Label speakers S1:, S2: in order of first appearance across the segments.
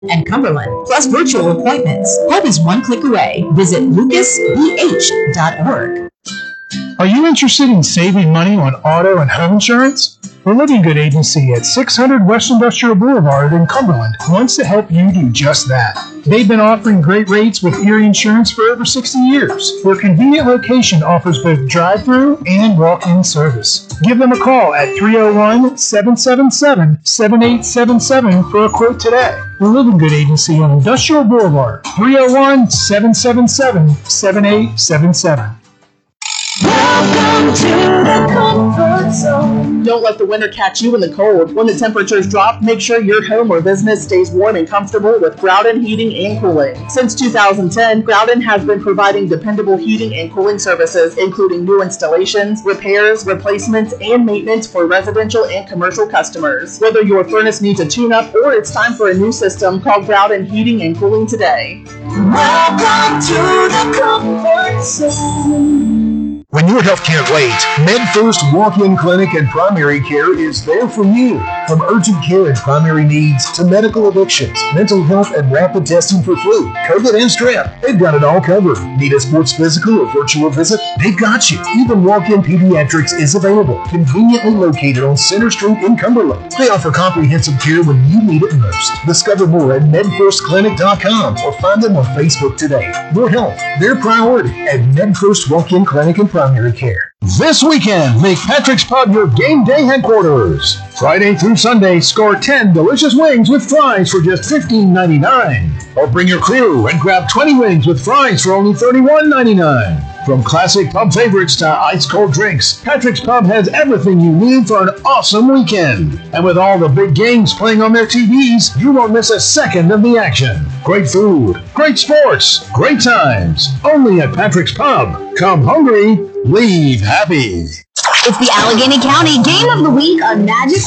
S1: and Cumberland, plus virtual appointments. Help is one click away. Visit lucasph.org.
S2: Are you interested in saving money on auto and home insurance? The Living Good Agency at 600 West Industrial Boulevard in Cumberland wants to help you do just that. They've been offering great rates with Erie Insurance for over 60 years. Their convenient location offers both drive-through and walk-in service. Give them a call at 301-777-7877 for a quote today. The Living Good Agency on Industrial Boulevard, 301-777-7877.
S3: Welcome to the comfort zone.
S4: Don't let the winter catch you in the cold. When the temperatures drop, make sure your home or business stays warm and comfortable with Groudon Heating and Cooling. Since 2010, Groudon has been providing dependable heating and cooling services, including new installations, repairs, replacements, and maintenance for residential and commercial customers. Whether your furnace needs a tune-up or it's time for a new system, call Groudon Heating and Cooling today.
S3: Welcome to the comfort zone.
S5: When your health can't wait, MedFirst Walk-In Clinic and Primary Care is there for you. From urgent care and primary needs to medical addictions, mental health, and rapid testing for flu, COVID, and strep, they've got it all covered. Need a sports physical or virtual visit? They've got you. Even walk-in pediatrics is available, conveniently located on Center Street in Cumberland. They offer comprehensive care when you need it most. Discover more at MedFirstClinic.com or find them on Facebook today. Your health, their priority at MedFirst Walk-In Clinic and Primary Care.
S2: This weekend, make Patrick's Pub your game day headquarters. Friday through Sunday, score 10 delicious wings with fries for just $15.99. Or bring your crew and grab 20 wings with fries for only $31.99. From classic pub favorites to ice-cold drinks, Patrick's Pub has everything you need for an awesome weekend. And with all the big games playing on their TVs, you won't miss a second of the action. Great food, great sports, great times. Only at Patrick's Pub. Come hungry, leave happy.
S1: It's the Allegheny County Game of the Week on Magic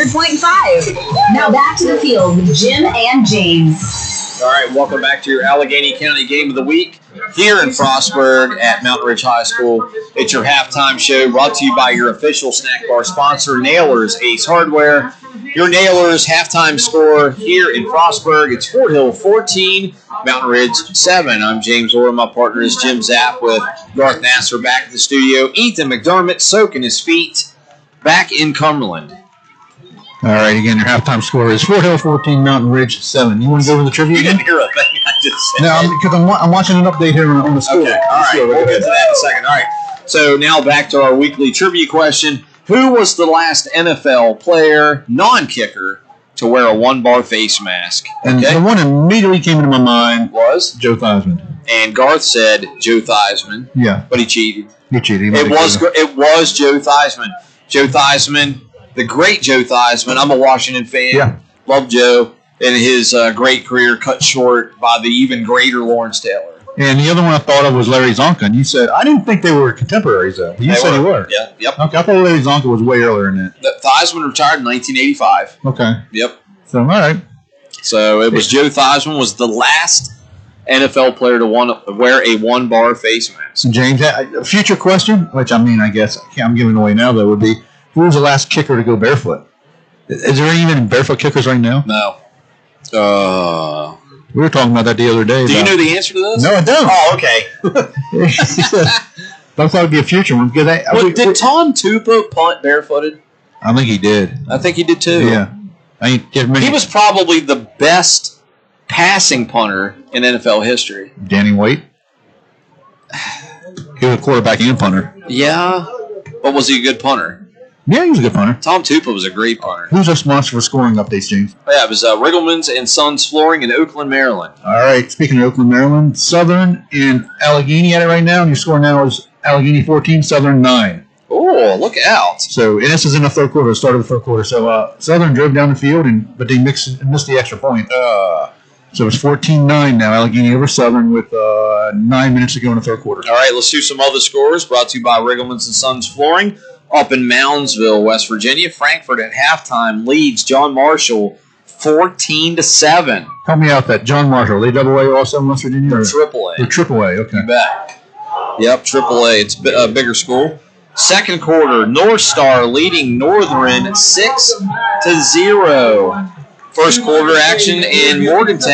S1: 100.5. Now back to the field with Jim and James.
S6: All right, welcome back to your Allegheny County Game of the Week here in Frostburg at Mountain Ridge High School. It's your halftime show brought to you by your official snack bar sponsor, Nailers Ace Hardware. Your Nailers halftime score here in Frostburg, it's Fort Hill 14, Mountain Ridge 7. I'm James Orr. My partner is Jim Zapp with Garth Nasser back at the studio. Ethan McDermott soaking his feet back in Cumberland.
S2: All right, again, your halftime score is Fort Hill 14, Mountain Ridge 7. You want to go over the trivia again?
S6: You didn't hear a thing I just said.
S2: No, because I'm watching an update here on the score.
S6: Okay, all right, we'll get to that in a second. All right, so now back to our weekly trivia question. Who was the last NFL player, non-kicker, to wear a one-bar face mask?
S2: And the one immediately came into my mind
S6: was
S2: Joe Theismann.
S6: And Garth said Joe Theismann.
S2: Yeah.
S6: But he cheated.
S2: He cheated.
S6: It was Joe Theismann. Joe Theismann, the great Joe Theismann. I'm a Washington fan.
S2: Yeah.
S6: Love Joe. And his great career cut short by the even greater Lawrence Taylor.
S2: And the other one I thought of was Larry Zonka. And you said, I didn't think they were contemporaries, though. You said they were.
S6: Yeah, yep.
S2: Okay, I thought Larry Zonka was way earlier than that.
S6: Theismann retired in 1985.
S2: Okay.
S6: Yep.
S2: So, all right.
S6: So it was Joe Theismann was the last NFL player to wear a one-bar face mask.
S2: So James, a future question, which I mean, I guess I'm giving away now, though, would be, who was the last kicker to go barefoot? Is there even barefoot kickers right now?
S6: No.
S2: We were talking about that the other day.
S6: Do you know the answer to this?
S2: No, I don't.
S6: Oh, okay.
S2: I thought it would be a future one.
S6: Did Tom Tupa punt barefooted?
S2: I think he did.
S6: I think he did too.
S2: Yeah.
S6: He was probably the best passing punter in NFL history.
S2: Danny White? He was a quarterback and punter.
S6: Yeah. But was he a good punter?
S2: Yeah, he was a good punter.
S6: Tom Tupa was a great punter.
S2: Who's our sponsor for scoring updates, James?
S6: Yeah, it was Riggleman's and Sons Flooring in Oakland, Maryland.
S2: All right. Speaking of Oakland, Maryland, Southern and Allegheny at it right now, and your score now is Allegheny 14, Southern 9.
S6: Oh, look out.
S2: So, and this is in the third quarter, start of the third quarter. So, Southern drove down the field, but they missed the extra point. So, it's 14-9 now, Allegheny over Southern with 9 minutes to go in the third quarter.
S6: All right, let's do some other scores brought to you by Riggleman's and Sons Flooring. Up in Moundsville, West Virginia, Frankfort at halftime leads John Marshall 14-7.
S2: Help me out that John Marshall. Are they AA also in West Virginia?
S6: They're AAA.
S2: They're AAA, okay.
S6: You bet. Yep, AAA. It's a bigger school. Second quarter, North Star leading Northern 6-0. First quarter action in Morgantown.